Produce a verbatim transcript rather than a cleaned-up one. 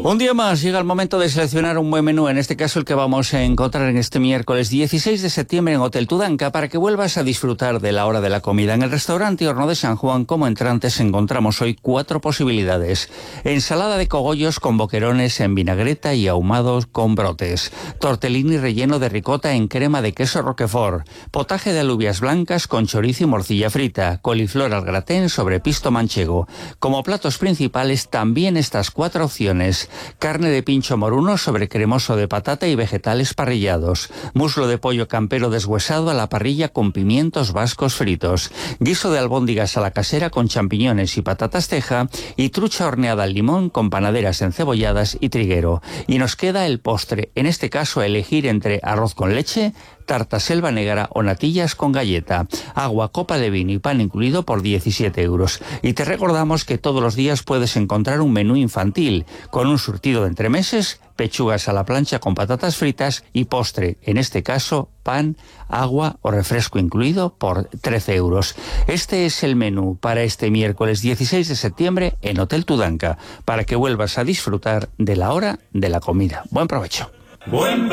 Un día más llega el momento de seleccionar un buen menú, en este caso el que vamos a encontrar en este miércoles dieciséis de septiembre en Hotel Tudanca, para que vuelvas a disfrutar de la hora de la comida. En el restaurante Horno de San Juan, como entrantes, encontramos hoy cuatro posibilidades. Ensalada de cogollos con boquerones en vinagreta y ahumados con brotes. Tortellini relleno de ricota en crema de queso roquefort. Potaje de alubias blancas con chorizo y morcilla frita. Coliflor al gratén sobre pisto manchego. Como platos principales también estas cuatro opciones. Carne de pincho moruno sobre cremoso de patata y vegetales parrillados. Muslo de pollo campero deshuesado a la parrilla con pimientos vascos fritos. Guiso de albóndigas a la casera con champiñones y patatas teja. Y trucha horneada al limón con panaderas encebolladas y triguero. Y nos queda el postre, en este caso a elegir entre arroz con leche, tarta selva negra o natillas con galleta. Agua, copa de vino y pan incluido por diecisiete euros. Y te recordamos que todos los días puedes encontrar un menú infantil con un surtido de entremeses, pechugas a la plancha con patatas fritas y postre, en este caso pan, agua o refresco incluido por trece euros. Este es el menú para este miércoles dieciséis de septiembre en Hotel Tudanca, para que vuelvas a disfrutar de la hora de la comida. Buen provecho. Buen